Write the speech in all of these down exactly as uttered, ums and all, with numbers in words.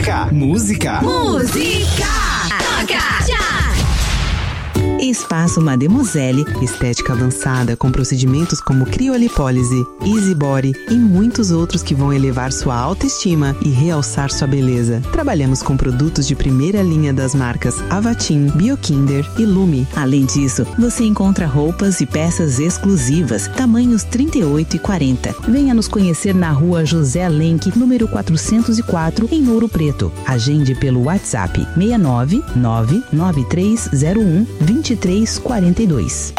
Toca. Música. Música. Toca. Já. Espaço Mademoiselle, estética avançada com procedimentos como criolipólise, easy body e muitos outros que vão elevar sua autoestima e realçar sua beleza. Trabalhamos com produtos de primeira linha das marcas Avatim, Biokinder e Lume. Além disso, você encontra roupas e peças exclusivas, tamanhos trinta e oito e quarenta. Venha nos conhecer na rua José Lenk, número quatrocentos e quatro, em Ouro Preto. Agende pelo WhatsApp seis nove nove nove três zero um dois três quatro dois.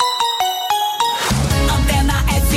Antena F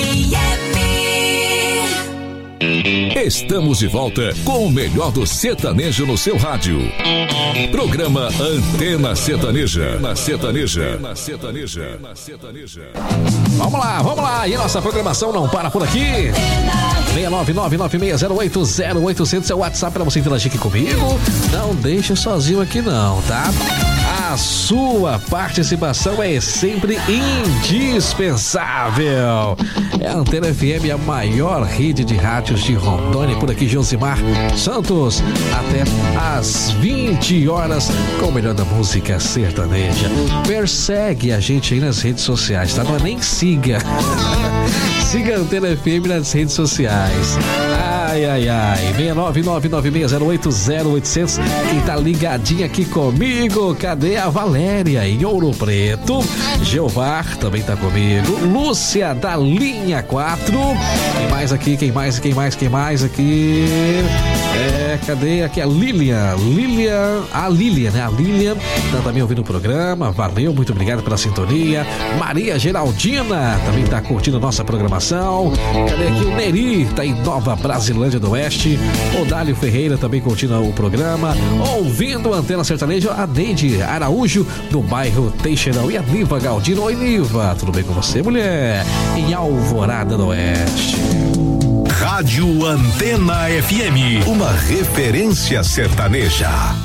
M. Estamos de volta com o melhor do sertanejo no seu rádio. Programa Antena Sertaneja. Na Sertaneja. Na Sertaneja. Na Sertaneja. Vamos lá, vamos lá. E a nossa programação não para por aqui. seis nove nove nove seis zero oito zero oito zero zero é o WhatsApp para você interagir aqui comigo. Não deixa sozinho aqui não, tá? A sua participação é sempre indispensável. É a Antena F M, a maior rede de rádios de Rondônia. Por aqui, Josimar Santos, até às vinte horas, com o melhor da música sertaneja. Persegue a gente aí nas redes sociais, tá? Não é nem siga. Siga a Antena F M nas redes sociais. Ai, ai, ai. seis nove nove nove seis zero oito zero oito zero zero. Quem tá ligadinho aqui comigo? Cadê a Valéria em Ouro Preto? Jeovar também tá comigo. Lúcia da linha quatro. Quem mais aqui? Quem mais? Quem mais? Quem mais aqui? É, cadê aqui a Lilian? Lilian, a Lilian, né? A Lilian tá também ouvindo o programa. Valeu, muito obrigado pela sintonia. Maria Geraldina também tá curtindo a nossa programação. Cadê aqui o Neri? Tá em Nova Brasilândia do Oeste. O Dálio Ferreira também curtindo o programa. Ouvindo a Antena Sertaneja, a Deide Araújo, do bairro Teixeirão. E a Niva Galdino. Oi, Niva, tudo bem com você, mulher? Em Alvorada do Oeste. Rádio Antena F M, uma referência sertaneja.